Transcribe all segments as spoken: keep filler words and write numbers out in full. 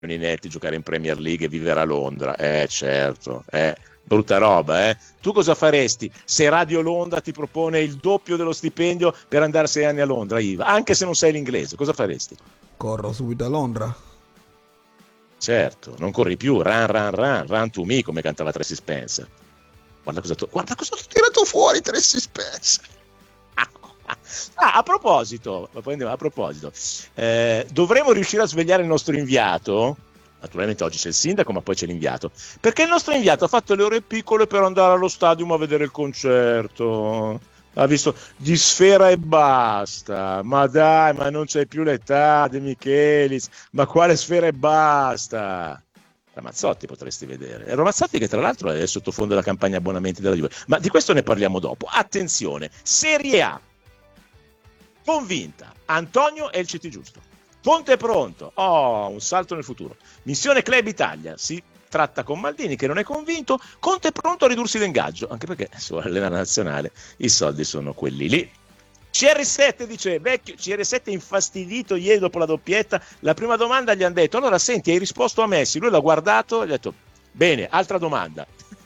netti, giocare in Premier League e vivere a Londra. Eh certo, eh, brutta roba, eh. Tu cosa faresti se Radio Londra ti propone il doppio dello stipendio per andare sei anni a Londra, Iva? Anche se non sai l'inglese, cosa faresti? Corro subito a Londra. Certo, non corri più, run, run, run, run to me, come cantava Tracy Spencer. Guarda cosa tu, guarda cosa tu tirato fuori, Tracy Spencer. Ah, a proposito, a proposito, eh, dovremo riuscire a svegliare il nostro inviato. Naturalmente oggi c'è il sindaco, ma poi c'è l'inviato. Perché il nostro inviato ha fatto le ore piccole per andare allo stadio a vedere il concerto. Ha visto di Sfera e basta. Ma dai, ma non c'è più l'età di Michelis. Ma quale Sfera e basta? Ramazzotti potresti vedere. E Ramazzotti che tra l'altro è sottofondo della campagna abbonamenti della Juve. Ma di questo ne parliamo dopo. Attenzione, Serie A. Convinta, Antonio è il C T giusto. Conte è pronto, oh, un salto nel futuro. Missione Club Italia, si tratta con Maldini che non è convinto. Conte è pronto a ridursi l'ingaggio, anche perché sull'Arena Nazionale i soldi sono quelli lì. C R sette dice, vecchio, C R sette infastidito ieri dopo la doppietta, la prima domanda gli hanno detto, allora senti, hai risposto a Messi, lui l'ha guardato e gli ha detto, bene, altra domanda.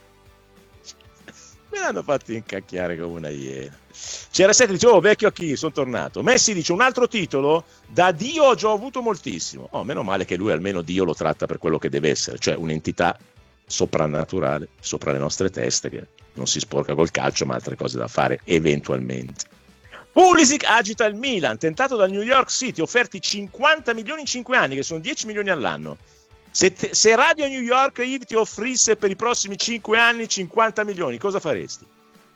Me l'hanno fatto incacchiare come una iena. C R sette dice, oh vecchio a chi? Sono tornato. Messi dice, un altro titolo? Da Dio ho già avuto moltissimo. Oh, meno male che lui almeno Dio lo tratta per quello che deve essere, cioè un'entità soprannaturale, sopra le nostre teste, che non si sporca col calcio, ma ha altre cose da fare, eventualmente. Pulisic agita il Milan, tentato dal New York City, offerti cinquanta milioni in cinque anni, che sono dieci milioni all'anno. Se, te, se Radio New York ti offrisse per i prossimi cinque anni cinquanta milioni, cosa faresti?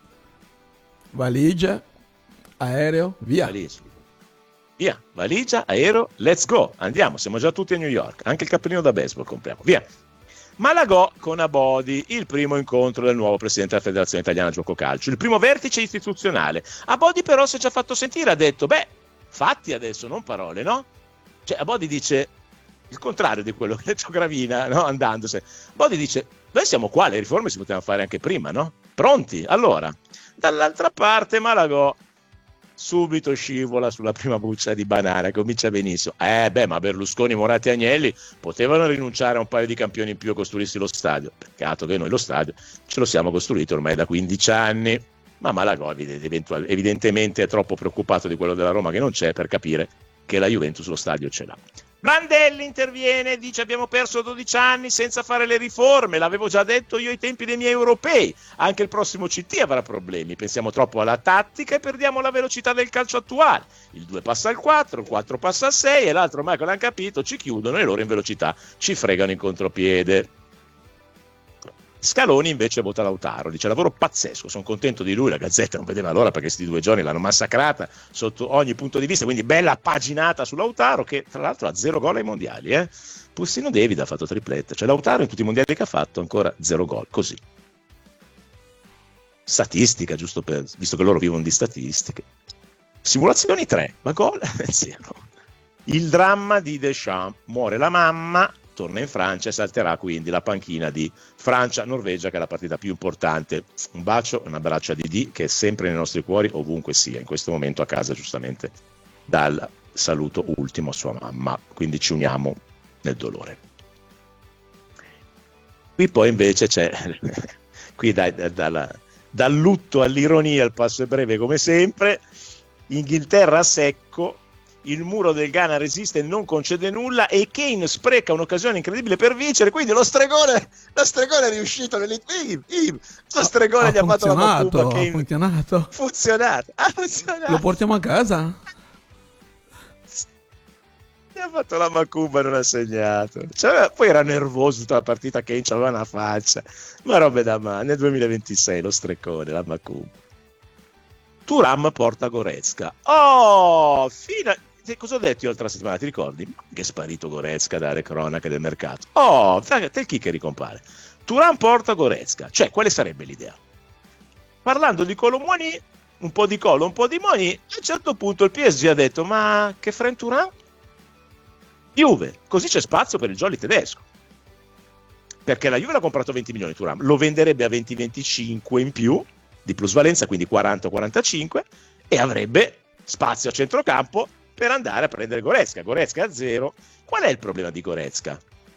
Valigia, aereo, via. Valigia, via. Valigia, aereo, let's go. Andiamo, siamo già tutti a New York. Anche il cappellino da baseball compriamo, via. Malagò con Abodi, il primo incontro del nuovo presidente della Federazione Italiana Gioco Calcio, il primo vertice istituzionale. Abodi però si è già fatto sentire, ha detto, beh, fatti adesso, non parole, no? Cioè Abodi dice il contrario di quello che ha detto Gravina, no? Andandosene. Abodi dice, noi siamo qua, le riforme si potevano fare anche prima, no? Pronti? Allora, dall'altra parte Malagò subito scivola sulla prima buccia di banana, comincia benissimo. Eh beh, ma Berlusconi, Moratti e Agnelli potevano rinunciare a un paio di campioni in più e costruirsi lo stadio. Peccato che noi lo stadio ce lo siamo costruito ormai da quindici anni, ma Malagò evidentemente è troppo preoccupato di quello della Roma che non c'è per capire che la Juventus lo stadio ce l'ha. Brandelli interviene, dice abbiamo perso dodici anni senza fare le riforme, l'avevo già detto io ai tempi dei miei europei, anche il prossimo C T avrà problemi, pensiamo troppo alla tattica e perdiamo la velocità del calcio attuale, il due passa al quattro, il quattro passa al sei e l'altro ormai che l'hanno capito ci chiudono e loro in velocità ci fregano in contropiede. Scaloni invece vota Lautaro, dice lavoro pazzesco, sono contento di lui, la Gazzetta non vedeva l'ora perché questi due giorni l'hanno massacrata sotto ogni punto di vista, quindi bella paginata su Lautaro che tra l'altro ha zero gol ai mondiali, eh? Pustino David ha fatto triplette, cioè Lautaro in tutti i mondiali che ha fatto ancora zero gol, così. Statistica, giusto per, visto che loro vivono di statistiche. Simulazioni tre, ma gol zero. Il dramma di Deschamps, muore la mamma, torna in Francia e salterà quindi la panchina di Francia-Norvegia che è la partita più importante. Un bacio e un abbraccio a Didi che è sempre nei nostri cuori ovunque sia, in questo momento a casa giustamente dal saluto ultimo a sua mamma, quindi ci uniamo nel dolore. Qui poi invece c'è qui dai, da, da, dal lutto all'ironia il passo è breve come sempre. Inghilterra a secco, il muro del Ghana resiste e non concede nulla e Kane spreca un'occasione incredibile per vincere, quindi lo stregone lo stregone è riuscito lo stregone ha gli ha fatto la macumba, ha funzionato funzionato ha funzionato lo portiamo a casa, gli ha fatto la macumba e non ha segnato, cioè, poi era nervoso tutta la partita, Kane c'aveva una faccia, ma robe da male. Nel duemilaventisei lo stregone, la macumba. Thuram porta Goretzka, oh fino a... cosa ho detto io l'altra settimana, ti ricordi? Che è sparito Goretzka dalle cronache del mercato. Oh, te il chi che ricompare. Thuram porta Goretzka, cioè quale sarebbe l'idea? Parlando di Colomoni, un po' di Colo, un po' di Moni, a un certo punto il P S G ha detto ma che Fren Thuram? Juve, così c'è spazio per il jolly tedesco. Perché la Juve l'ha comprato venti milioni Thuram, lo venderebbe a venti venticinque in più di plusvalenza, quindi quaranta quarantacinque, e avrebbe spazio a centrocampo per andare a prendere Goretzka. Goretzka a zero. Qual è il problema di Goretzka?